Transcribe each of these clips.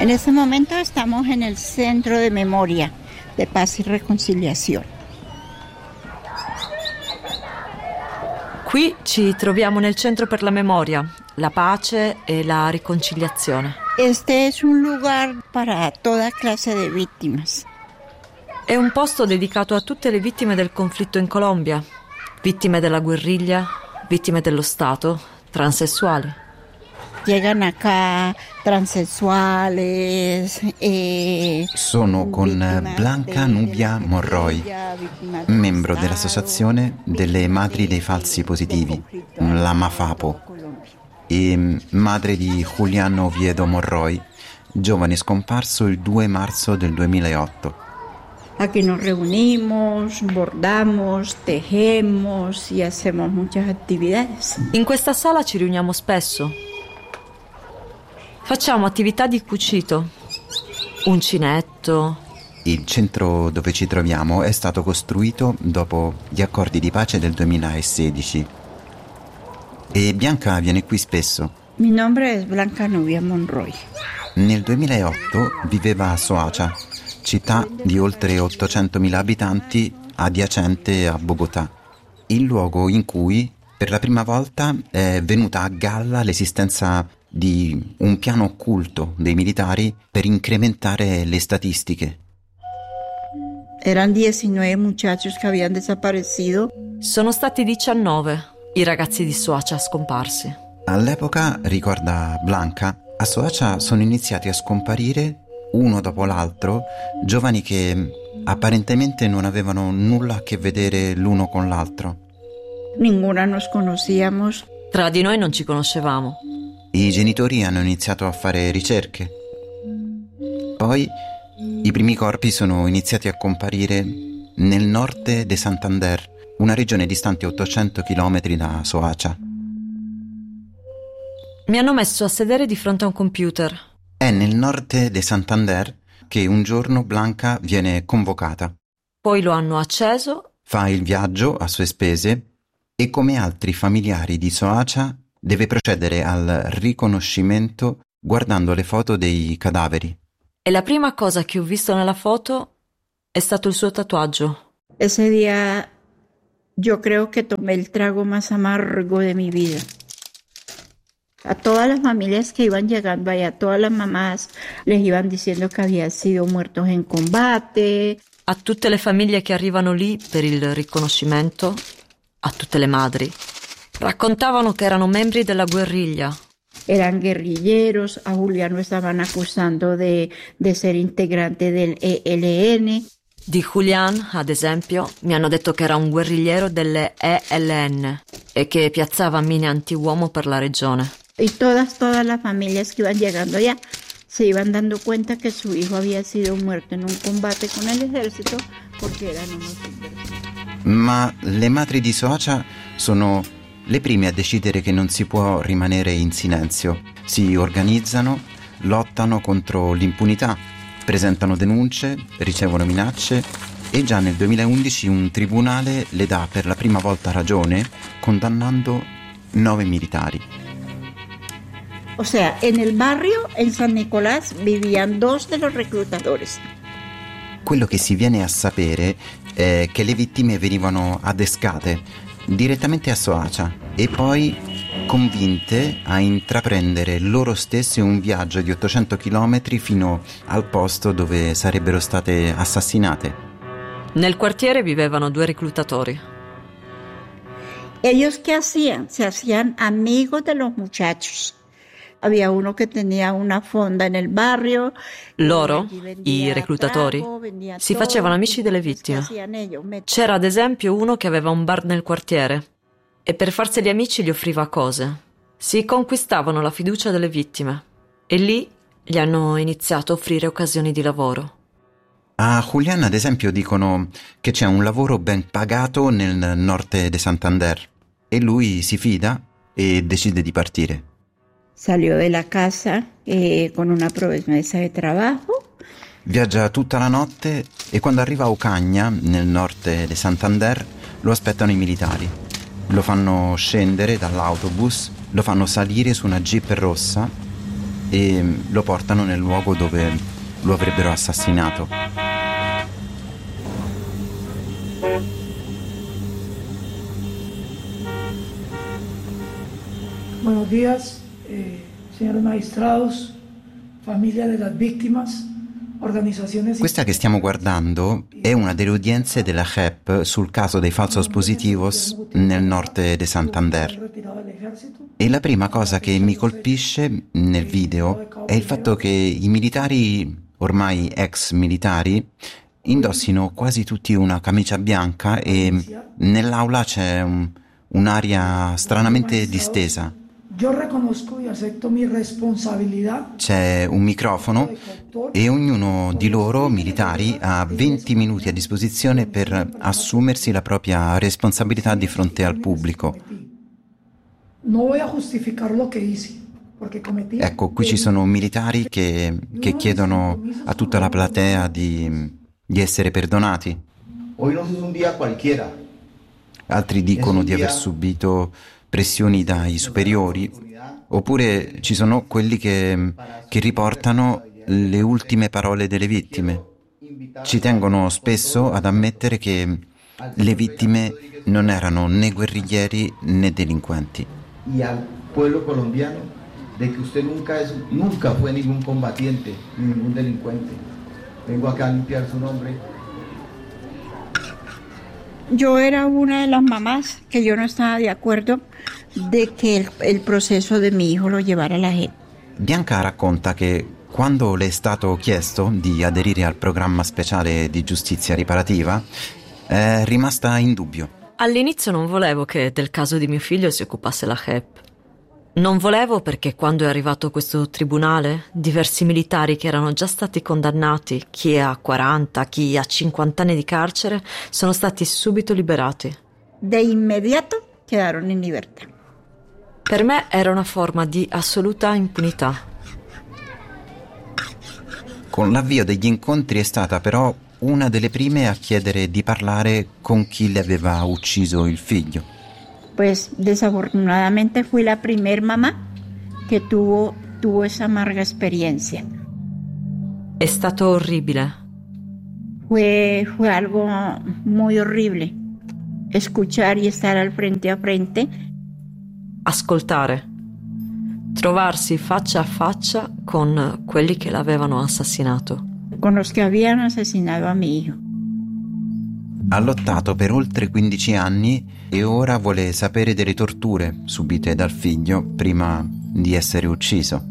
En este momento estamos en el Centro de Memoria de Paz y Reconciliación. Qui ci troviamo nel Centro per la Memoria, la Pace e la Riconciliazione. Este es un lugar para toda clase de víctimas. È un posto dedicato a tutte le vittime del conflitto in Colombia, vittime della guerriglia, vittime dello Stato, transessuali. Llegan acá transexuales. Sono con Blanca Nubia Monroy, membro dell'Associazione delle Madri dei Falsi Positivi, la MAFAPO, e madre di Julián Oviedo Monroy, giovane scomparso il 2 marzo del 2008. Aquí nos reunimos, bordamos, tejemos y hacemos muchas actividades. In questa sala ci riuniamo spesso. Facciamo attività di cucito, uncinetto. Il centro dove ci troviamo è stato costruito dopo gli accordi di pace del 2016 e Bianca viene qui spesso. Mi nombre es Blanca Nubia Monroy. Nel 2008 viveva a Soacha, città di oltre 800.000 abitanti adiacente a Bogotà, il luogo in cui per la prima volta è venuta a galla l'esistenza di un piano occulto dei militari per incrementare le statistiche. Eran 19 muchachos que habían desaparecido. Sono stati 19 i ragazzi di Soacha scomparsi. All'epoca, ricorda Blanca, a Soacha sono iniziati a scomparire uno dopo l'altro giovani che apparentemente non avevano nulla a che vedere l'uno con l'altro. Ninguna nos conocíamos. Tra di noi non ci conoscevamo. I genitori hanno iniziato a fare ricerche. Poi i primi corpi sono iniziati a comparire nel nord de Santander, una regione distante 800 km da Soacha. Mi hanno messo a sedere di fronte a un computer. È nel nord de Santander che un giorno Blanca viene convocata. Poi lo hanno acceso. Fa il viaggio a sue spese e come altri familiari di Soacha deve procedere al riconoscimento guardando le foto dei cadaveri. E la prima cosa che ho visto nella foto è stato il suo tatuaggio. Ese día yo creo que tomé el trago más amargo de mi vida. A todas las familias que iban llegando allá, a todas las mamás les iban diciendo que habían sido muertos en combate. A tutte le famiglie che arrivano lì per il riconoscimento, a tutte le madri, raccontavano che erano membri della guerriglia. Eran guerrilleros, a Julián lo estaban acusando de ser integrante del ELN. Di Julián, ad esempio, mi hanno detto che era un guerrigliero delle ELN e che piazzava mine antiuomo per la regione. Y todas las familias que iban llegando allá se iban dando cuenta que su hijo había sido muerto en un combate con el ejército porque eran unos subversivos. Ma le madri di Soacha sono le prime a decidere che non si può rimanere in silenzio. Si organizzano, lottano contro l'impunità, presentano denunce, ricevono minacce e già nel 2011 un tribunale le dà per la prima volta ragione condannando 9 militari. O sea, en el barrio, en San Nicolás, vivían 2 de los reclutadores. Quello che si viene a sapere è che le vittime venivano adescate direttamente a Soacha e poi convinte a intraprendere loro stesse un viaggio di 800 km fino al posto dove sarebbero state assassinate. Nel quartiere vivevano 2 reclutatori. ¿Ellos qué hacían? Se hacían amigos de los muchachos. Había uno que tenía una fonda en el barrio. Loro, i reclutatori, si facevano amici delle vittime. C'era ad esempio uno che aveva un bar nel quartiere e per farseli amici gli offriva cose. Si conquistavano la fiducia delle vittime e lì gli hanno iniziato a offrire occasioni di lavoro. A Julián, ad esempio, dicono che c'è un lavoro ben pagato nel nord de Santander e lui si fida e decide di partire. Salió de la casa con una promesa de trabajo. Viaggia tutta la notte e quando arriva a Ocaña, nel nord de Santander, lo aspettano i militari. Lo fanno scendere dall'autobus, lo fanno salire su una jeep rossa e lo portano nel luogo dove lo avrebbero assassinato. Buenos días, señores magistrados, familia de las víctimas. Questa che stiamo guardando è una delle udienze della JEP sul caso dei falsos positivos nel norte di Santander. E la prima cosa che mi colpisce nel video è il fatto che i militari, ormai ex militari, indossino quasi tutti una camicia bianca e nell'aula c'è un'aria stranamente distesa. C'è un microfono e ognuno di loro, militari, ha 20 minuti a disposizione per assumersi la propria responsabilità di fronte al pubblico. Ecco, qui ci sono militari che chiedono a tutta la platea di essere perdonati. Altri dicono di aver subito pressioni dai superiori, oppure ci sono quelli che riportano le ultime parole delle vittime. Ci tengono spesso ad ammettere che le vittime non erano né guerriglieri né delinquenti. Y al pueblo colombiano de que usted nunca fue ningún combatiente ni ningún delincuente. Vengo acá a limpiar su nombre. Yo era una de las mamás que yo no estaba de acuerdo de que el proceso de mi hijo lo llevara la JEP. Bianca racconta che quando le è stato chiesto di aderire al programma speciale di giustizia riparativa è rimasta in dubbio. All'inizio non volevo che del caso di mio figlio si occupasse la JEP. Non volevo perché quando è arrivato questo tribunale, diversi militari che erano già stati condannati, chi a 40, chi a 50 anni di carcere, sono stati subito liberati. De inmediato quedaron in libertà. Per me era una forma di assoluta impunità. Con l'avvio degli incontri è stata però una delle prime a chiedere di parlare con chi le aveva ucciso il figlio. Pues desafortunadamente fui la primer mamá que tuvo esa amarga experiencia. È stato orribile. Fue algo muy horrible. Escuchar y estar al frente a frente. Ascoltare. Trovarsi faccia a faccia con quelli che l'avevano assassinato. Con los que habían asesinado a mi hijo. Ha lottato per oltre 15 anni e ora vuole sapere delle torture subite dal figlio prima di essere ucciso.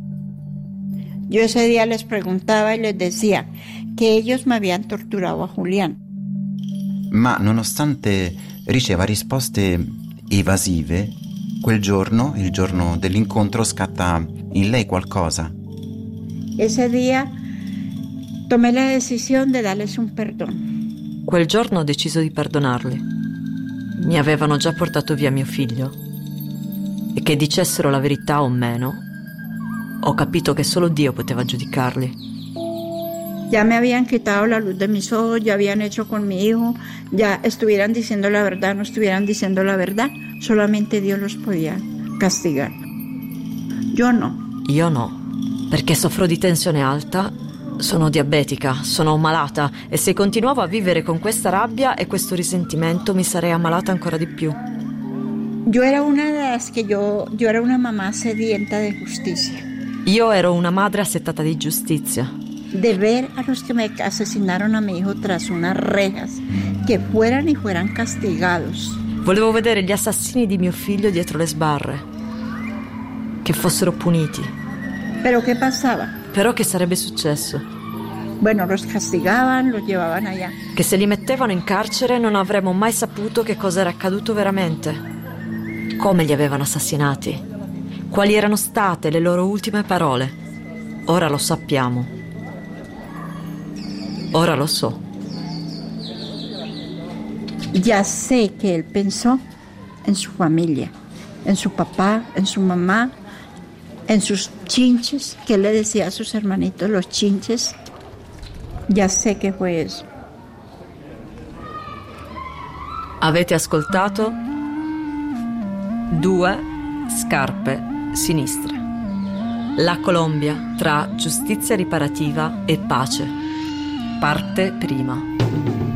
Yo ese día les preguntaba y les decía que ellos me habían torturado a Julián. Ma nonostante riceva risposte evasive, quel giorno, il giorno dell'incontro, scatta in lei qualcosa. Ese día tomé la decisión de darles un perdón. Quel giorno ho deciso di perdonarli. Mi avevano già portato via mio figlio. E che dicessero la verità o meno, ho capito che solo Dio poteva giudicarli. Ya me habían quitado la luz de mis ojos, ya habían hecho con mi hijo, ya estuvieran diciendo la verdad, no estuvieran diciendo la verdad, solamente Dios los podía castigar. Yo no. Io no, perché soffro di tensione alta. Sono diabetica, sono malata e se continuavo a vivere con questa rabbia e questo risentimento mi sarei ammalata ancora di più. Yo era una de las que yo era una mamá sedienta de justicia. Io ero una madre assetata di giustizia. De ver a los que me asesinaron a mi hijo tras unas rejas, que fueran y fueran castigados. Volevo vedere gli assassini di mio figlio dietro le sbarre, che fossero puniti. Pero ¿qué pasaba? Però che sarebbe successo? Bueno, los castigaban, los llevaban allá. Che se li mettevano in carcere non avremmo mai saputo che cosa era accaduto veramente. Come li avevano assassinati. Quali erano state le loro ultime parole. Ora lo sappiamo. Ora lo so. Ya sé que él pensó en su familia, en su papá, en su mamá, en sus chinches, que él le decía a sus hermanitos los chinches. Ya sé che fue eso. Avete ascoltato 2 scarpe sinistre. La Colombia tra giustizia riparativa e pace. Parte prima.